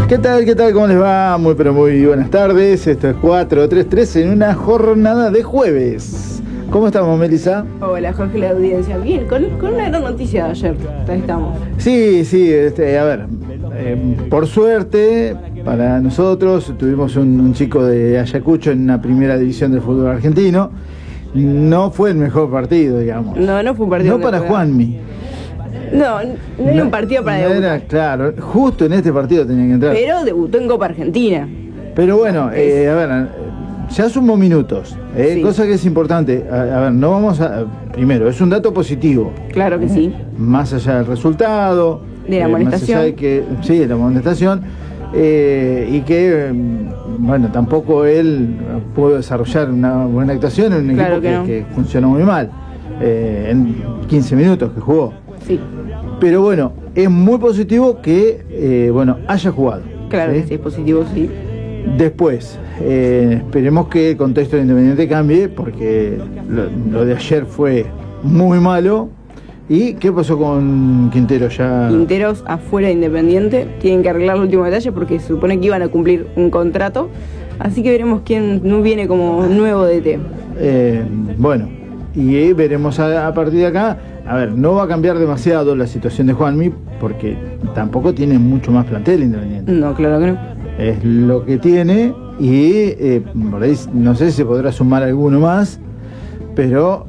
¿Qué tal? ¿Qué tal? ¿Cómo les va? Muy pero muy buenas tardes. Esto es 433 en una jornada de jueves. ¿Cómo estamos, Melissa? Hola, Jorge, la audiencia. Bien, con una gran noticia de ayer. Ahí estamos. Sí, a ver, por suerte para nosotros tuvimos un chico de Ayacucho en la primera división del fútbol argentino. No fue el mejor partido, digamos. No fue un partido. No para Juanmi. No era un partido para debutar. Era, claro, justo en este partido tenía que entrar. Pero debutó en Copa Argentina. Pero bueno, a ver, ya sumó minutos, Sí. Cosa que es importante. A ver, no vamos a... Primero, es un dato positivo. Claro que sí. Más allá del resultado. De la amonestación. Más allá de que, sí, de la amonestación. Y que, bueno, tampoco él pudo desarrollar una buena actuación en un Claro equipo que no. funcionó muy mal. En 15 minutos que jugó. Sí. Pero bueno, es muy positivo que, haya jugado. Claro ¿sí? que sí, es positivo, sí. Después, esperemos que el contexto de Independiente cambie, porque lo de ayer fue muy malo. ¿Y qué pasó con Quintero ya? Quinteros afuera de Independiente. Tienen que arreglar el último detalle porque se supone que iban a cumplir un contrato. Así que veremos quién no viene como nuevo DT. Bueno, y veremos a partir de acá. A ver, no va a cambiar demasiado la situación de Juanmi, porque tampoco tiene mucho más plantel Independiente. No, claro que no. Es lo que tiene y por ahí no sé si se podrá sumar alguno más, pero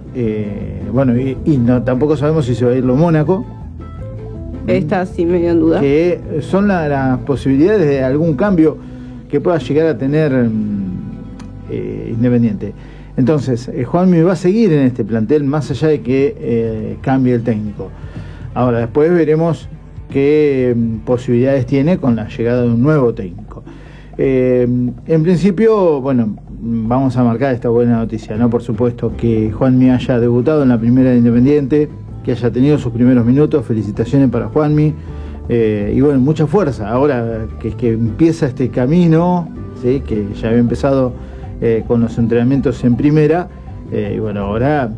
no, tampoco sabemos si se va a ir lo Mónaco. Está sí medio en duda. Que son las posibilidades de algún cambio que pueda llegar a tener Independiente. Entonces, Juanmi va a seguir en este plantel más allá de que cambie el técnico. Ahora, después veremos qué posibilidades tiene con la llegada de un nuevo técnico. En principio, bueno, vamos a marcar esta buena noticia, ¿no? Por supuesto, que Juanmi haya debutado en la primera de Independiente, que haya tenido sus primeros minutos. Felicitaciones para Juanmi. Y bueno, mucha fuerza. Ahora que empieza este camino, ¿sí? Que ya había empezado con los entrenamientos en primera, y bueno, ahora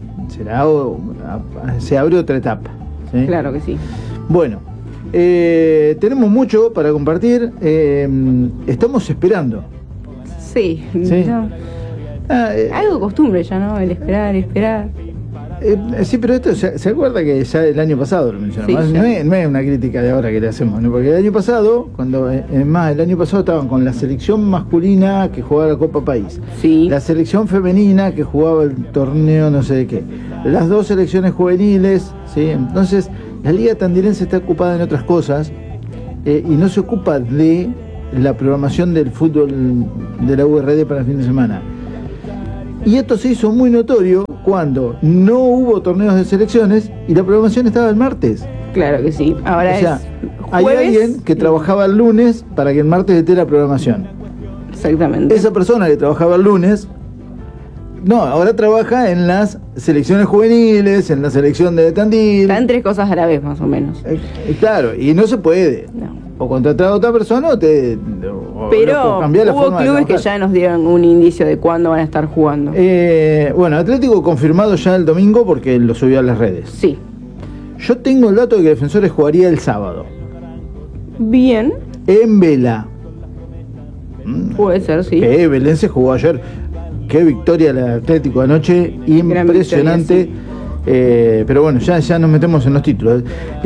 se abre otra etapa, ¿sí? Claro que sí. Bueno, tenemos mucho para compartir. Estamos esperando. Sí. Sí. Ya. Algo de costumbre ya, ¿no? El esperar. Sí, pero esto se acuerda que ya el año pasado lo mencionamos. Sí, no es una crítica de ahora que le hacemos, ¿no? Porque el año pasado, el año pasado estaban con la selección masculina que jugaba la Copa País, Sí. la selección femenina que jugaba el torneo no sé de qué, las dos selecciones juveniles, ¿sí? Entonces la Liga Tandilense está ocupada en otras cosas y no se ocupa de la programación del fútbol de la URD para el fin de semana. Y esto se hizo muy notorio cuando no hubo torneos de selecciones y la programación estaba el martes. Claro que sí. Ahora O sea, es hay jueves. alguien que trabajaba el lunes para que el martes esté la programación. Exactamente. Esa persona que trabajaba el lunes, ahora trabaja en las selecciones juveniles, en la selección de Tandil. Están tres cosas a la vez, más o menos. Claro, y no se puede. No. O contratar a otra persona o Pero cambiar la hubo forma de clubes que trabajar. ya nos dieron un indicio de cuándo van a estar jugando. Bueno, Atlético confirmado ya el domingo porque lo subió a las redes. Sí. Yo tengo el dato de que Defensores jugaría el sábado Bien. en Vela. Puede ser, sí. Que Belén se jugó ayer. Qué victoria el Atlético anoche, impresionante. Victoria, sí. Pero bueno, ya nos metemos en los títulos.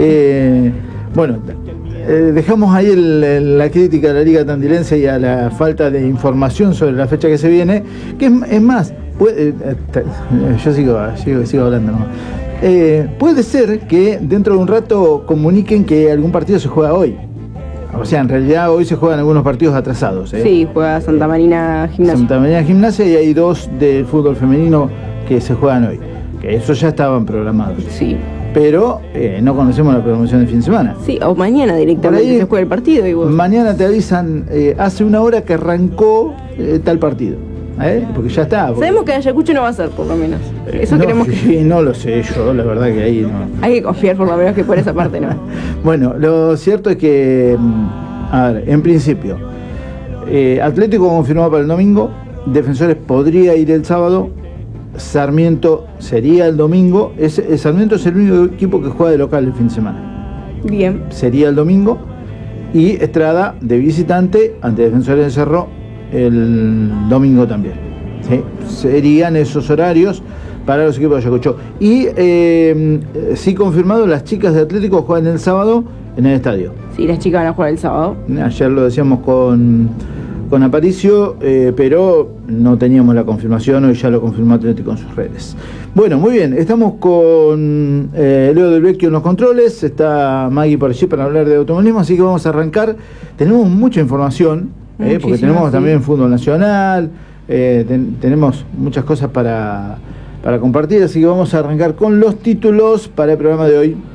Dejamos ahí la crítica a la Liga Tandilense y a la falta de información sobre la fecha que se viene, que es más, yo sigo hablando, ¿no? Puede ser que dentro de un rato comuniquen que algún partido se juega hoy. O sea, en realidad hoy se juegan algunos partidos atrasados. Sí, juega Santa Marina Gimnasia. Santa Marina Gimnasia, y hay dos del fútbol femenino que se juegan hoy. Que esos ya estaban programados. Sí. Pero no conocemos la programación del fin de semana. Sí, o mañana directamente Por ahí, se juega el partido y vos. Mañana te avisan, hace una hora que arrancó tal partido. Porque ya está. Sabemos que Ayacucho no va a ser, por lo menos. Eso queremos que... No lo sé yo, la verdad que ahí no. Hay que confiar por lo menos que por esa parte no. Bueno, lo cierto es que, a ver, en principio, Atlético confirmado para el domingo, Defensores podría ir el sábado, Sarmiento sería el domingo. Sarmiento es el único equipo que juega de local el fin de semana. Bien. Sería el domingo. y Estrada de visitante ante Defensores del Cerro el domingo también. ¿Sí? Serían esos horarios para los equipos de Ayacucho. Y sí confirmado, las chicas de Atlético juegan el sábado en el estadio. Sí, las chicas van a jugar el sábado. Ayer lo decíamos con Aparicio, pero no teníamos la confirmación, hoy ya lo confirmó Atlético en sus redes. Bueno, muy bien, estamos con Leo Del Vecchio en los controles, está Maggie por allí para hablar de automovilismo, así que vamos a arrancar. Tenemos mucha información, porque tenemos también fútbol nacional, tenemos muchas cosas para compartir, así que vamos a arrancar con los títulos para el programa de hoy.